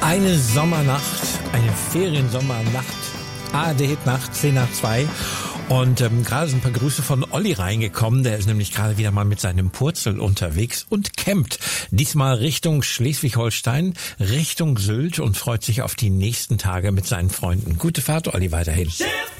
Eine Sommernacht, eine Feriensommernacht, ARD-Hit-Nacht, 10:02. Und gerade sind ein paar Grüße von Olli reingekommen. Der ist nämlich gerade wieder mal mit seinem Purzel unterwegs und campt. Diesmal Richtung Schleswig-Holstein, Richtung Sylt und freut sich auf die nächsten Tage mit seinen Freunden. Gute Fahrt, Olli, weiterhin.